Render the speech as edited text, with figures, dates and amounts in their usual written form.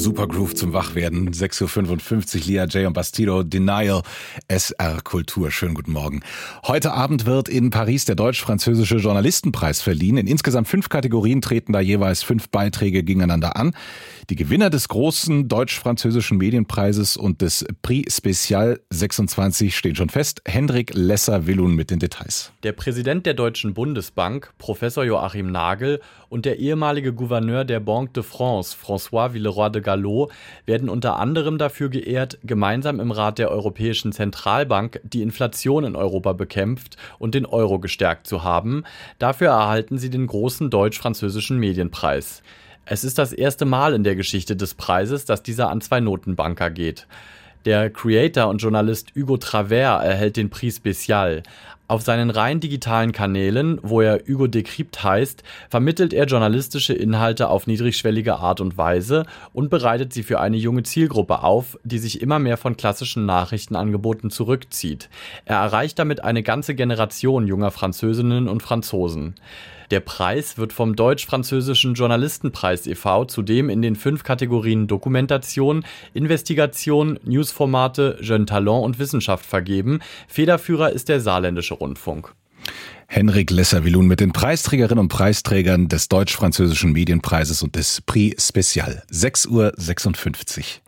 Supergroove zum Wachwerden. 6.55 Uhr, Lia J und Bastido, Denial, SR Kultur. Schönen guten Morgen. Heute Abend wird in Paris der Deutsch-Französische Journalistenpreis verliehen. In insgesamt 5 Kategorien treten da jeweils 5 Beiträge gegeneinander an. Die Gewinner des großen Deutsch-Französischen Medienpreises und des Prix Spécial 26 stehen schon fest. Hendrik Lesser-Willun mit den Details. Der Präsident der Deutschen Bundesbank, Professor Joachim Nagel, und der ehemalige Gouverneur der Banque de France, François Villeroy de Galhau, werden unter anderem dafür geehrt, gemeinsam im Rat der Europäischen Zentralbank die Inflation in Europa bekämpft und den Euro gestärkt zu haben. Dafür erhalten sie den großen Deutsch-Französischen Medienpreis. Es ist das erste Mal in der Geschichte des Preises, dass dieser an 2 Notenbanker geht. Der Creator und Journalist Hugo Travert erhält den Prix Spécial. Auf seinen rein digitalen Kanälen, wo er Hugo Décrypte heißt, vermittelt er journalistische Inhalte auf niedrigschwellige Art und Weise und bereitet sie für eine junge Zielgruppe auf, die sich immer mehr von klassischen Nachrichtenangeboten zurückzieht. Er erreicht damit eine ganze Generation junger Französinnen und Franzosen. Der Preis wird vom Deutsch-Französischen Journalistenpreis e.V. zudem in den 5 Kategorien Dokumentation, Investigation, Newsformate, Jeune Talent und Wissenschaft vergeben. Federführer ist der Saarländische Rundfunk. Hendrik Lesser-Willun mit den Preisträgerinnen und Preisträgern des Deutsch-Französischen Medienpreises und des Prix Spécial. 6.56 Uhr.